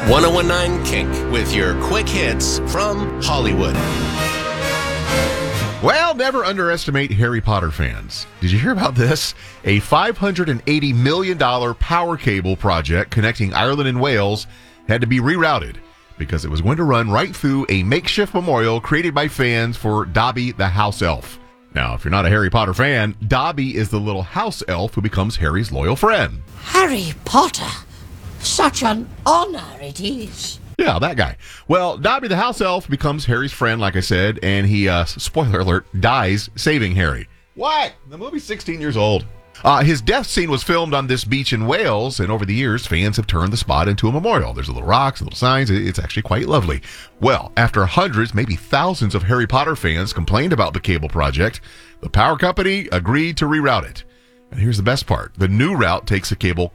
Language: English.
1019 Kink with your quick hits from Hollywood. Well, never underestimate Harry Potter fans. Did you hear about this? A $580 million power cable project connecting Ireland and Wales had to be rerouted because it was going to run right through a makeshift memorial created by fans for Dobby the house elf. Now, if you're not a Harry Potter fan, Dobby is the little house elf who becomes Harry's loyal friend. Harry Potter. Such an honor it is. Yeah, that guy. Well, Dobby the house elf becomes Harry's friend, like I said, and he, spoiler alert, dies saving Harry. What? The movie's 16 years old. His death scene was filmed on this beach in Wales, and over the years, fans have turned the spot into a memorial. There's little rocks, little signs. It's actually quite lovely. Well, after hundreds, maybe thousands of Harry Potter fans complained about the cable project, the power company agreed to reroute it. And here's the best part. The new route takes the cable